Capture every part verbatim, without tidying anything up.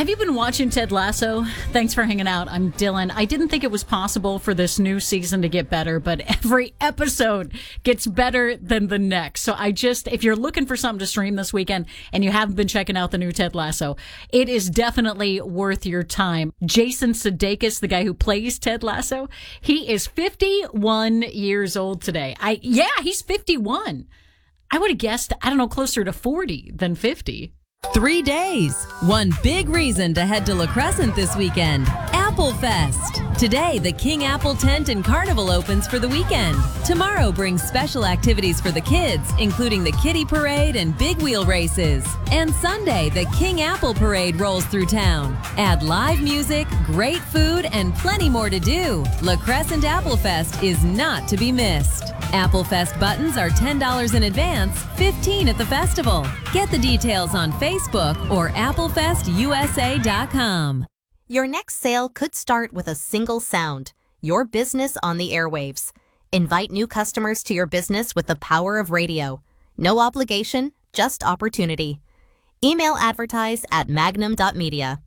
Have you been watching Ted Lasso? Thanks for hanging out. I'm Dylan. I didn't think it was possible for this new season to get better, but every episode gets better than the next. So I just, if you're looking for something to stream this weekend and you haven't been checking out the new Ted Lasso, it is definitely worth your time. Jason Sudeikis, the guy who plays Ted Lasso, he is fifty-one years old today. I, yeah, he's fifty-one. I would have guessed, I don't know, closer to forty than fifty. Three days. One big reason to head to La Crescent this weekend. Apple Fest. Today, the King Apple Tent and Carnival opens for the weekend. Tomorrow brings special activities for the kids, including the Kiddie Parade and Big Wheel races. And Sunday, the King Apple Parade rolls through town. Add live music, great food, and plenty more to do. La Crescent Apple Fest is not to be missed. Apple Fest buttons are ten dollars in advance, fifteen dollars at the festival. Get the details on Facebook or apple fest u s a dot com. Your next sale could start with a single sound, your business on the airwaves. Invite new customers to your business with the power of radio. No obligation, just opportunity. Email advertise at magnum dot media.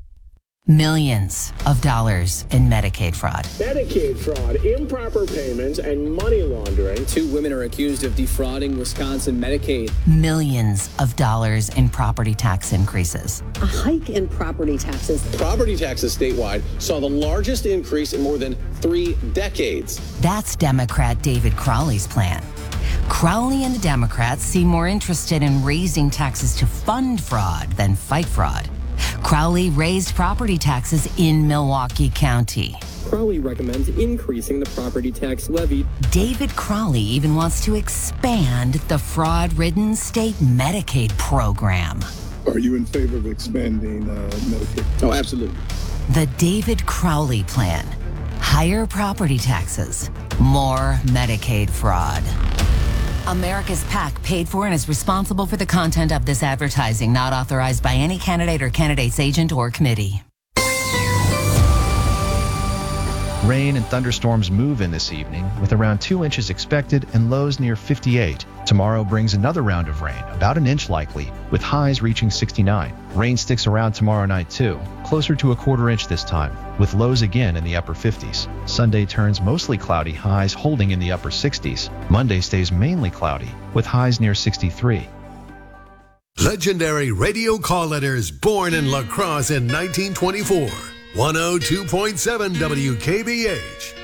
Millions of dollars in Medicaid fraud. Medicaid fraud, improper payments, and money laundering. Two women are accused of defrauding Wisconsin Medicaid. Millions of dollars in property tax increases. A hike in property taxes. Property taxes statewide saw the largest increase in more than three decades. That's Democrat David Crowley's plan. Crowley and the Democrats seem more interested in raising taxes to fund fraud than fight fraud. Crowley raised property taxes in Milwaukee County. Crowley recommends increasing the property tax levy. David Crowley even wants to expand the fraud-ridden state Medicaid program. Are you in favor of expanding uh, Medicaid? Oh, absolutely. The David Crowley plan. Higher property taxes, more Medicaid fraud. America's PAC paid for and is responsible for the content of this advertising, not authorized by any candidate or candidate's agent or committee. Rain and thunderstorms move in this evening, with around two inches expected and lows near fifty-eight. Tomorrow brings another round of rain, about an inch likely, with highs reaching sixty-nine. Rain sticks around tomorrow night too, closer to a quarter inch this time, with lows again in the upper fifties. Sunday turns mostly cloudy, highs holding in the upper sixties. Monday stays mainly cloudy, with highs near sixty-three. Legendary radio call letters born in La Crosse in nineteen twenty-four. one oh two point seven W K B H.